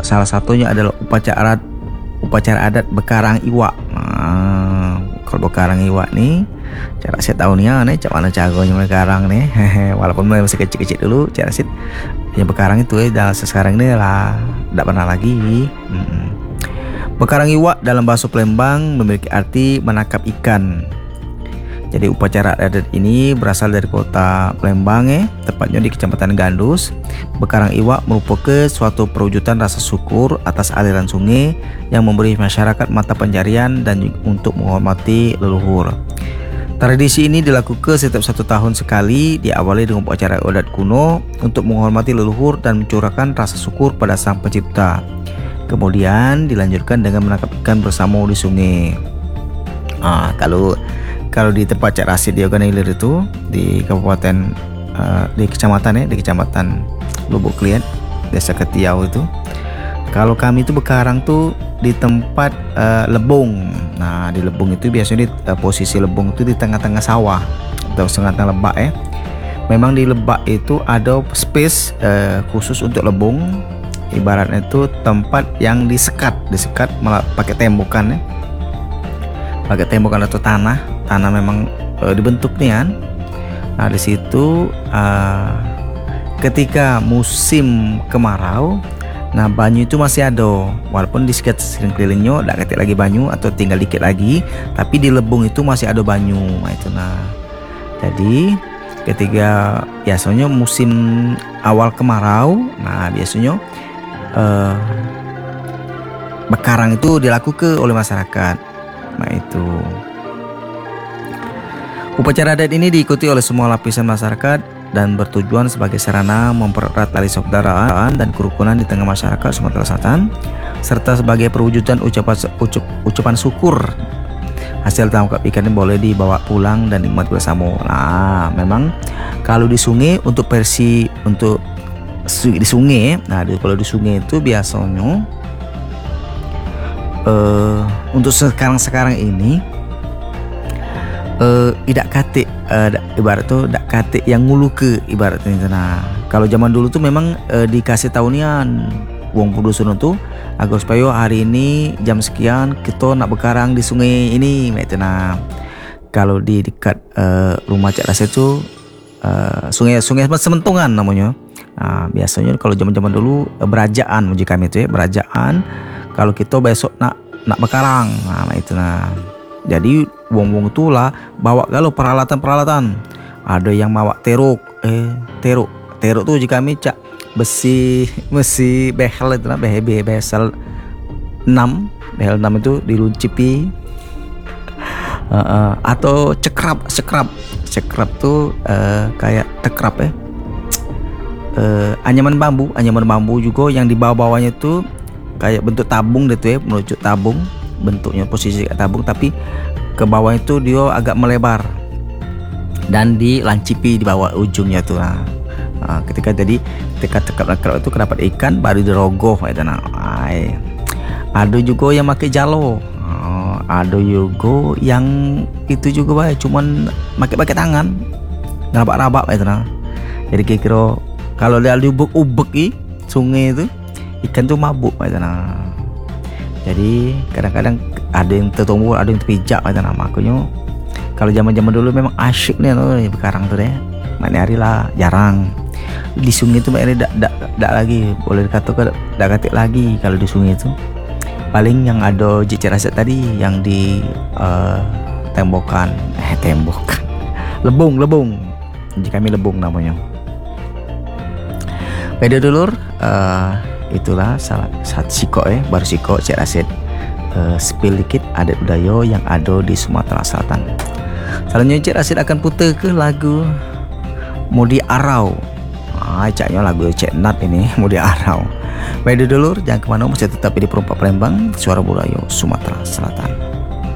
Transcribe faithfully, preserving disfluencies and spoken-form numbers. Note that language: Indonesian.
salah satunya adalah upacara upacara adat Bekarang Iwak. Nah, kalau Bekarang Iwak nih, cara saya tahu nih, nih cak mana caranya Bekarang nih. Walaupun mulai masih kecil-kecil dulu, cara sih yang Bekarang itu ya dalam sekarang ini lah tidak pernah lagi. Hmm. Bekarang Iwak dalam bahasa Palembang memiliki arti menangkap ikan. Jadi upacara adat ini berasal dari kota Palembang, eh, tepatnya di Kecamatan Gandus. Bekarang Iwak merupakan suatu perwujudan rasa syukur atas aliran sungai yang memberi masyarakat mata pencarian dan untuk menghormati leluhur. Tradisi ini dilakukan setiap satu tahun sekali, diawali dengan upacara adat kuno untuk menghormati leluhur dan mencurahkan rasa syukur pada Sang Pencipta. Kemudian dilanjutkan dengan menangkap ikan bersama di sungai. Ah, kalau Kalau di tempat Cak Rasid di Oganilir itu di kabupaten uh, di kecamatan ya di kecamatan Lubuk Kliat, desa Ketiau itu. Kalau kami itu Bekarang tuh di tempat uh, lebung. Nah di lebung itu biasanya di uh, posisi lebung itu di tengah-tengah sawah atau tengah-tengah lebak ya. Memang di lebak itu ada space uh, khusus untuk lebung. Ibaratnya itu tempat yang disekat, disekat malah pakai tembokan ya. Pakai tembokan atau tanah. Tanah memang e, dibentuk nih kan. Nah di situ e, ketika musim kemarau, nah banyu itu masih ada, walaupun di sekitar kelilingnya tidak ketik lagi banyu atau tinggal dikit lagi, tapi di lebung itu masih ada banyu. Nah itu nah. Jadi ketika biasanya musim awal kemarau, nah biasanya e, Bekarang itu dilakukan oleh masyarakat. Nah itu. Upacara adat ini diikuti oleh semua lapisan masyarakat dan bertujuan sebagai sarana mempererat tali persaudaraan dan kerukunan di tengah masyarakat Sumatera Selatan, serta sebagai perwujudan ucapan, ucup, ucapan syukur. Hasil tangkap ikan ini boleh dibawa pulang dan nikmat bersama. Nah, memang kalau di sungai untuk versi untuk di sungai, nah kalau di sungai itu biasanya uh, untuk sekarang-sekarang ini Uh, tidak katik uh, ibarat tuh tidak katik yang ngulu ke ibaratnya. Nah kalau zaman dulu tuh memang uh, dikasih tahunian wong pudusun tuh agar supaya hari ini jam sekian kita nak bekarang di sungai ini. Nah kalau di dekat uh, rumah Cak Rasid itu uh, sungai sungai Sementungan namanya. Nah biasanya kalau zaman-zaman dulu uh, berajaan muji kami itu ya berajaan kalau kita besok nak nak bekarang. Nah itu nah jadi wong-wong itulah bawa galau peralatan-peralatan. Ada yang bawa teruk, eh teruk, teruk tuh jika kami cak besi, besi behel itu lah, behel behel enam, behel enam itu diluncipi. Uh, uh, atau cekrap, cekrap, cekrap tuh uh, kayak tekrap ya. Uh, anyaman bambu, anyaman bambu juga yang di bawah-bawahnya tuh kayak bentuk tabung deh tuh ya, menuju tabung. Bentuknya posisi kayak tabung tapi ke bawah itu dia agak melebar dan dilancipi di bawah ujungnya tuh. Nah, nah ketika jadi ketika tekap-tekap itu kedapat ikan baru dirogoh itu nah. Ay. Ada juga yang pakai jalo. Oh, ada juga yang itu juga baik cuman pakai pakai tangan. Rabak-rabak itu nah. Jadi kira-kira kalau dia diubek-ubek i sungai itu ikan tuh mabuk itu nah. Jadi kadang-kadang ada yang tertumbul, ada yang terpijak macam nama akunya. Kalau zaman-zaman dulu memang asyik nih loh Bekarang tuh deh. Mana hari lah jarang. Di sungai itu maknanya dak dak dak lagi boleh dikatakan dak katik lagi kalau di sungai itu. Paling yang ada Cak Rasid tadi yang di uh, tembokan, eh tembokan. Lebung, lebung. Jadi kami lebung namanya. Beda dulur, uh, itulah salah satu siko eh baru siko Cak Rasid uh, spill dikit adat budaya yang ada di Sumatera Selatan. Selanjutnya Cak Rasid akan putar ke lagu Mudi Arau. Ah, caknya lagu Cak Nat ini Mudi Arau. Baik dulur, jangan kemana, masih tetap di Perumpak Palembang, Suara Budaya Sumatera Selatan.